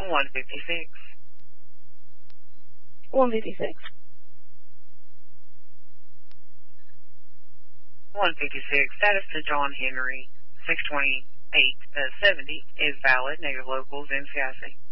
156. 156. 156. Status to John Henry. 62870 is valid. Negative locals in CIC.